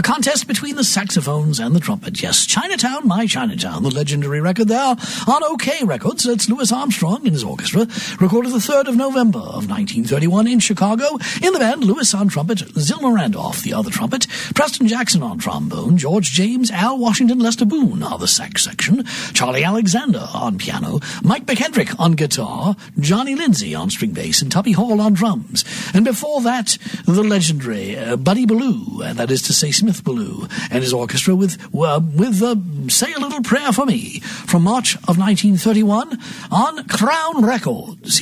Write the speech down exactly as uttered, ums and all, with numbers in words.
A contest between the saxophones and the trumpet. Yes, Chinatown, My Chinatown, the legendary record there on OK Records. That's Louis Armstrong and his orchestra, recorded the third of November of nineteen thirty-one in Chicago. In the band, Louis on trumpet, Zilmer Randolph, the other trumpet, Preston Jackson on trombone, George James, Al Washington, Lester Boone on the sax section, Charlie Alexander on piano, Mike McKendrick on guitar, Johnny Lindsay on string bass, and Tubby Hall on drums. And before that, the legendary uh, Buddy Ballou, uh, that is to say Smith Ballou, and his orchestra with, uh, with uh, Say a Little Prayer for Me, from March of nineteen thirty-one on Crown Records.